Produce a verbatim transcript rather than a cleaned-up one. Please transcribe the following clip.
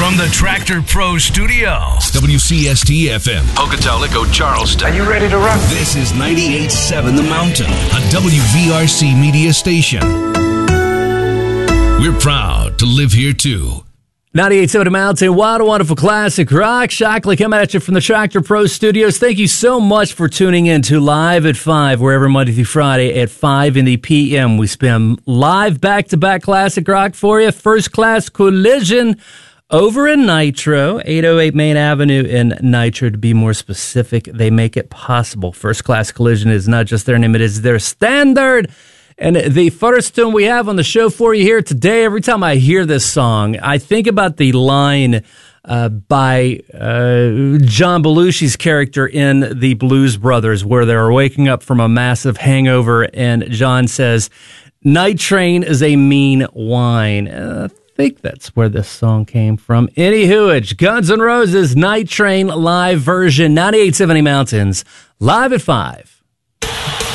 From the Tractor Pro Studios, W C S T F M, Pocatello, Charleston. Are you ready to rock? This is ninety-eight point seven The Mountain, a W V R C media station. We're proud to live here, too. ninety-eight point seven The Mountain, wild and wonderful classic rock. Shockley coming at you from the Tractor Pro Studios. Thank you so much for tuning in to Live at five, wherever Monday through Friday at five in the P M. We spin live back-to-back classic rock for you. First Class Collision over in Nitro, eight oh eight Main Avenue in Nitro, to be more specific. They make it possible. First Class Collision is not just their name, it is their standard. And the first tune we have on the show for you here today, every time I hear this song, I think about the line uh, by uh, John Belushi's character in The Blues Brothers, where they're waking up from a massive hangover, and John says, "Night Train is a mean wine." Uh, I think that's where this song came from. Anywho, Guns N' Roses Night Train live version, ninety-eight point seven Mountains, live at five.